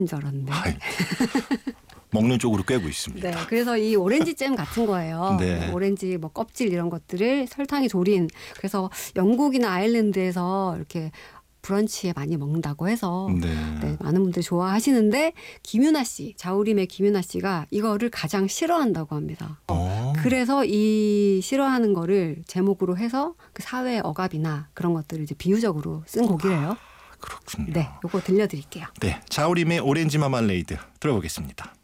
줄 알았는데. 아이, 먹는 쪽으로 꿰고 있습니다. 네, 그래서 이 오렌지 잼 같은 거예요. 네. 오렌지 뭐 껍질 이런 것들을 설탕에 졸인. 그래서 영국이나 아일랜드에서 이렇게 브런치에 많이 먹는다고 해서 네, 많은 분들이 좋아하시는데 김윤아 씨, 자우림의 김윤아 씨가 이거를 가장 싫어한다고 합니다. 그래서 이 싫어하는 거를 제목으로 해서 그 사회 억압이나 그런 것들을 이제 비유적으로 쓴 곡이래요. 그렇군요. 네, 요거 들려드릴게요. 네, 자우림의 오렌지 마말레이드 들어보겠습니다.